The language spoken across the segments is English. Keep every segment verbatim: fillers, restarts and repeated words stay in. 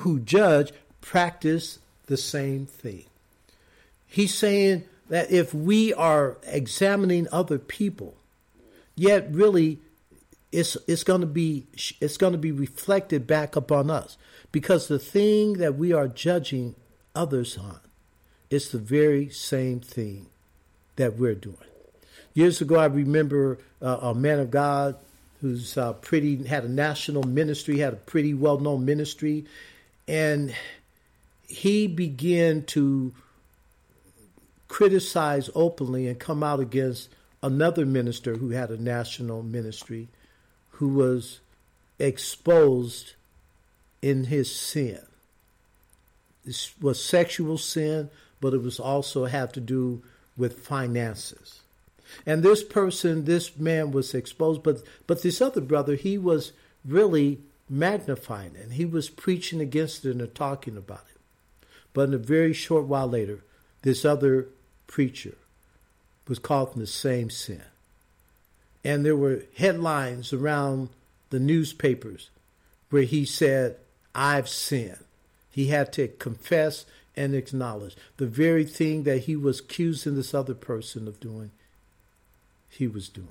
who judge practice the same thing. He's saying that if we are examining other people, yet really it's it's going to be it's going to be reflected back upon us, because the thing that we are judging others on is the very same thing that we're doing. Years ago, I remember uh, a man of God who's uh, pretty had a national ministry, had a pretty well-known ministry, and he began to criticize openly and come out against another minister who had a national ministry, who was exposed in his sin. This was sexual sin, but it was also had to do with finances. And this person, this man was exposed, but but this other brother, he was really magnifying it, and he was preaching against it and talking about it. But in a very short while later, this other preacher was caught in the same sin. And there were headlines around the newspapers where he said, "I've sinned." He had to confess and acknowledge the very thing that he was accusing this other person of doing, he was doing.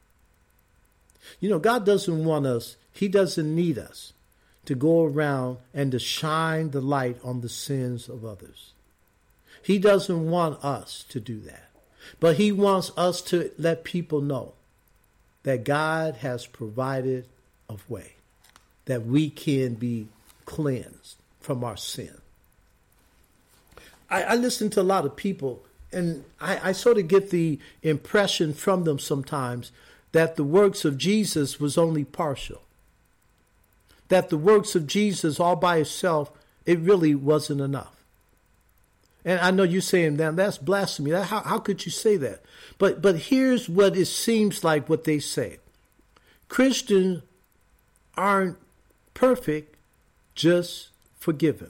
You know, God doesn't want us, he doesn't need us to go around and to shine the light on the sins of others. He doesn't want us to do that. But he wants us to let people know that God has provided a way that we can be cleansed from our sin. I, I listen to a lot of people, and I, I sort of get the impression from them sometimes that the works of Jesus was only partial. That the works of Jesus all by itself, it really wasn't enough. And I know you're saying, "Damn, that's blasphemy. How, how could you say that?" But but here's what it seems like what they say. Christians aren't perfect, just forgiven.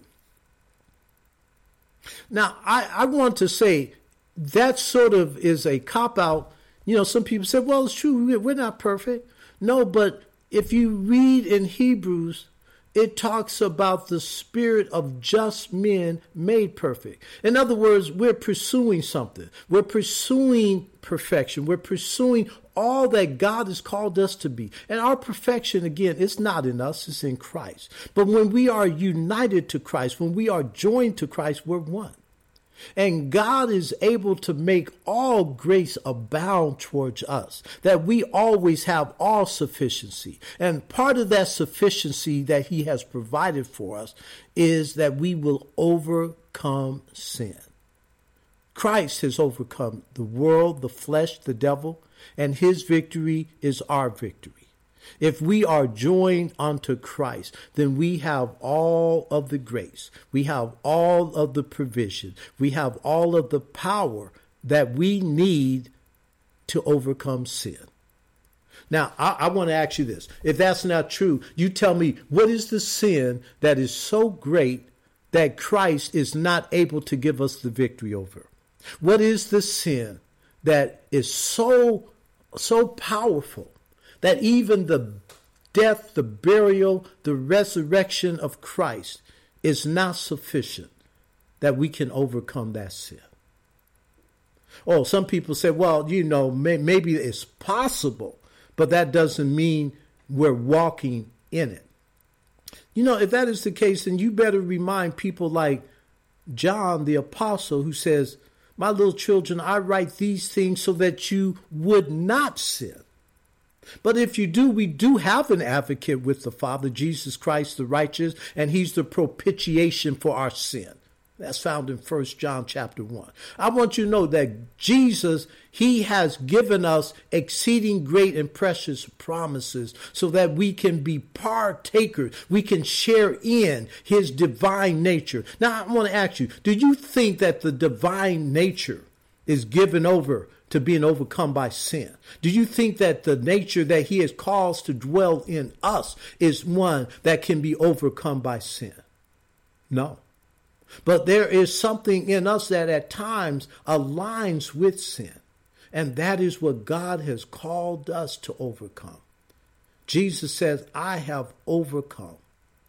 Now, I, I want to say that sort of is a cop-out. You know, some people say, well, it's true, we're not perfect. No, but if you read in Hebrews, it talks about the spirit of just men made perfect. In other words, we're pursuing something. We're pursuing perfection. We're pursuing all that God has called us to be. And our perfection, again, it's not in us, it's in Christ. But when we are united to Christ, when we are joined to Christ, we're one. And God is able to make all grace abound towards us, that we always have all sufficiency. And part of that sufficiency that he has provided for us is that we will overcome sin. Christ has overcome the world, the flesh, the devil, and his victory is our victory. If we are joined unto Christ, then we have all of the grace. We have all of the provision. We have all of the power that we need to overcome sin. Now, I, I want to ask you this. If that's not true, you tell me, what is the sin that is so great that Christ is not able to give us the victory over? What is the sin that is so, so powerful that even the death, the burial, the resurrection of Christ is not sufficient that we can overcome that sin? Oh, some people say, well, you know, may, maybe it's possible, but that doesn't mean we're walking in it. You know, if that is the case, then you better remind people like John the Apostle, who says, "My little children, I write these things so that you would not sin." But if you do, we do have an advocate with the Father, Jesus Christ the righteous, and he's the propitiation for our sin. That's found in First John chapter one. I want you to know that Jesus, he has given us exceeding great and precious promises so that we can be partakers. We can share in his divine nature. Now, I want to ask you, do you think that the divine nature is given over to being overcome by sin? Do you think that the nature that he has caused to dwell in us is one that can be overcome by sin? No. But there is something in us that at times aligns with sin. And that is what God has called us to overcome. Jesus says, "I have overcome."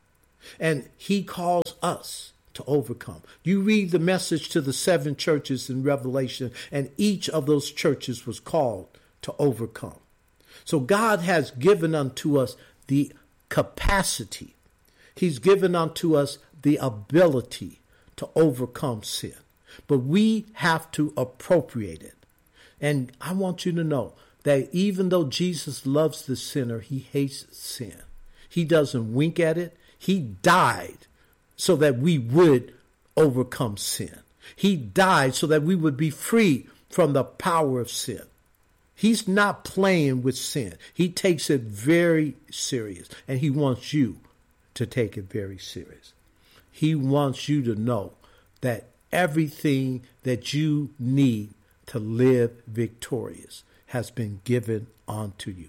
And he calls us to overcome. You read the message to the seven churches in Revelation, and each of those churches was called to overcome. So God has given unto us the capacity. He's given unto us the ability to overcome sin. But we have to appropriate it. And I want you to know that even though Jesus loves the sinner, he hates sin. He doesn't wink at it. He died so that we would overcome sin. He died so that we would be free from the power of sin. He's not playing with sin. He takes it very serious, and he wants you to take it very serious. He wants you to know that everything that you need to live victorious has been given unto you.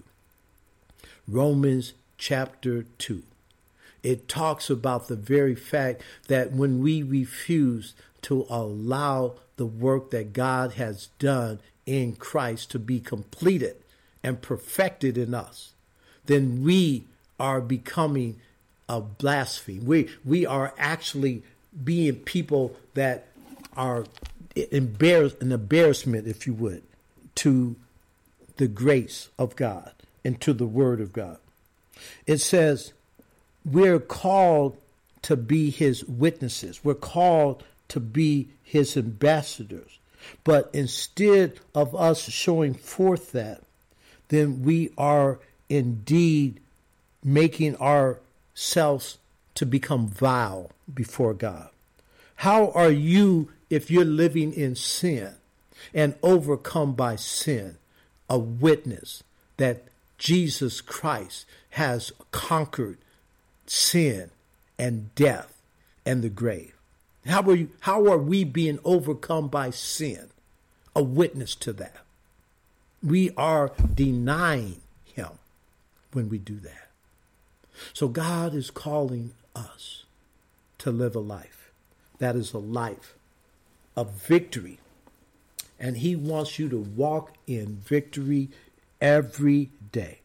Romans chapter two. It talks about the very fact that when we refuse to allow the work that God has done in Christ to be completed and perfected in us, then we are becoming a blasphemy. We, we are actually being people that are embarrass, an embarrassment, if you would, to the grace of God and to the word of God. It says, we're called to be his witnesses. We're called to be his ambassadors. But instead of us showing forth that, then we are indeed making ourselves to become vile before God. How are you, if you're living in sin and overcome by sin, a witness that Jesus Christ has conquered sin and death and the grave? How are you, how are we being overcome by sin? A witness to that. We are denying him when we do that. So God is calling us to live a life that is a life of victory. And he wants you to walk in victory every day.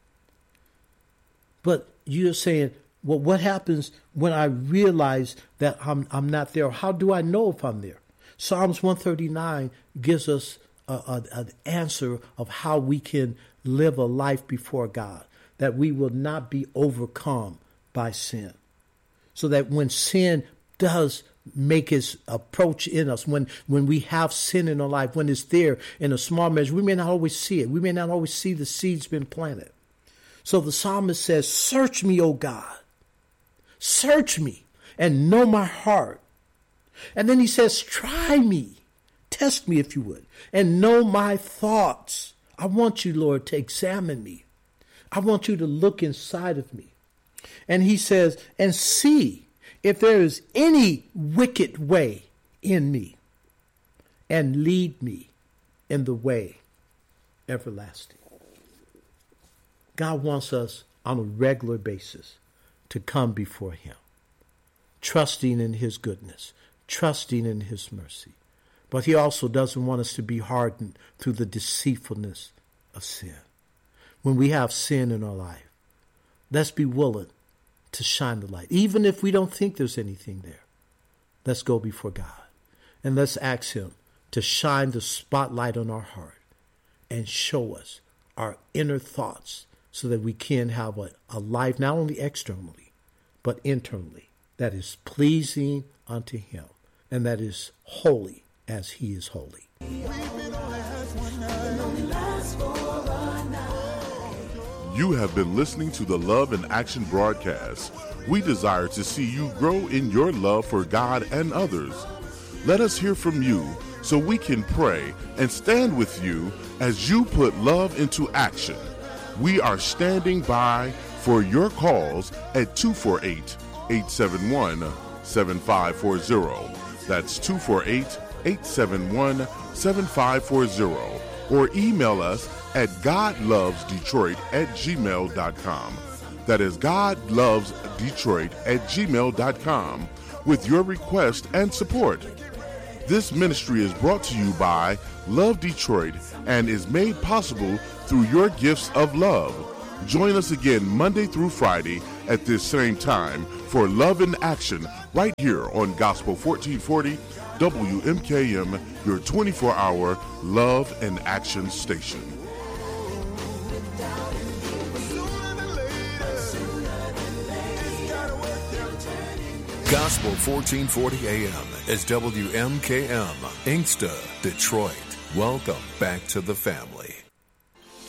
But you're saying, well, what happens when I realize that I'm I'm not there? How do I know if I'm there? Psalms one thirty-nine gives us a, a, an answer of how we can live a life before God, that we will not be overcome by sin. So that when sin does make its approach in us, when, when we have sin in our life, when it's there in a small measure, we may not always see it. We may not always see the seeds been planted. So the psalmist says, search me, O God. Search me and know my heart. And then he says, try me, test me if you would, and know my thoughts. I want you, Lord, to examine me. I want you to look inside of me. And he says, and see if there is any wicked way in me, and lead me in the way everlasting. God wants us on a regular basis to come before him, trusting in his goodness, trusting in his mercy. But he also doesn't want us to be hardened through the deceitfulness of sin. When we have sin in our life, let's be willing to shine the light. Even if we don't think there's anything there, let's go before God and let's ask him to shine the spotlight on our heart and show us our inner thoughts so that we can have a, a life not only externally, but internally that is pleasing unto him and that is holy as he is holy. You have been listening to the Love in Action broadcast. We desire to see you grow in your love for God and others. Let us hear from you so we can pray and stand with you as you put love into action. We are standing by for your calls at two four eight, eight seven one, seven five four zero. That's two four eight, eight seven one, seven five four zero. Or email us at godlovesdetroit at gmail dot com. That is godlovesdetroit at gmail dot com with your request and support. This ministry is brought to you by Love Detroit and is made possible through your gifts of love. Join us again Monday through Friday at this same time for Love in Action right here on Gospel fourteen forty W M K M, your twenty-four hour Love and Action station. Gospel fourteen forty A M is W M K M, Inkster, Detroit. Welcome back to the family.